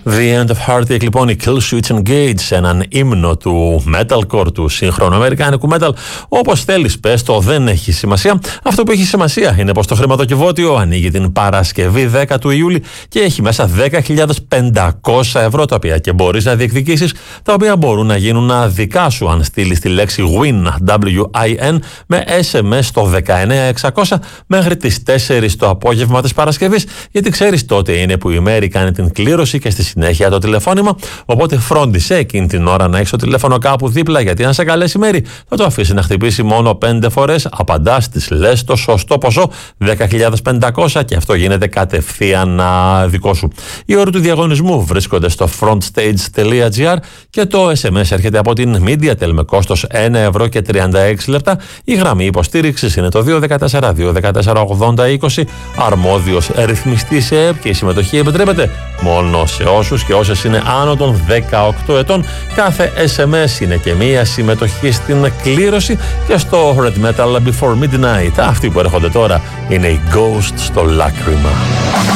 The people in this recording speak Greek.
The End of Heartache, λοιπόν, η Kill Switch Engage, έναν ύμνο του metalcore, του σύγχρονου αμερικάνικου metal. Όπως θέλεις πες το, δεν έχει σημασία. Αυτό που έχει σημασία είναι πως το χρηματοκιβώτιο ανοίγει την Παρασκευή 10 του Ιούλη και έχει μέσα 10.500 ευρώ, τα οποία και μπορείς να διεκδικήσεις, τα οποία μπορούν να γίνουν δικά σου αν στείλεις τη λέξη WIN, W-I-N, με SMS στο 19600 μέχρι τις 4 το απόγευμα της Παρασκευής, γιατί ξέρεις τότε είναι που η Μέρη κάνει την κλήρωση και στη συνέχεια το τηλεφώνημα. Οπότε φρόντισε εκείνη την ώρα να έχεις το τηλέφωνο κάπου δίπλα, γιατί αν σε καλέσει η Μέρη θα το αφήσει να χτυπήσει μόνο 5 φορές. Απαντάς, της λες το σωστό ποσό, 10.500, και αυτό γίνεται κατευθείαν δικό σου. Οι όροι του διαγωνισμού βρίσκονται στο frontstage.gr και το SMS έρχεται από την MediaTel με κόστος 1 ευρώ και 36 λεπτά. Η γραμμή υποστήριξης είναι το 214-214-80-20. Αρμόδιος ρυθμιστής ΕΕΠ, και η συμμετοχή επιτρέπεται μόνο σε όσους και όσες είναι άνω των 18 ετών. Κάθε SMS είναι και μία συμμετοχή στην κλήρωση. Και στο Red Metal Before Midnight, αυτοί που έρχονται τώρα είναι οι Ghost στο Λάκρυμα.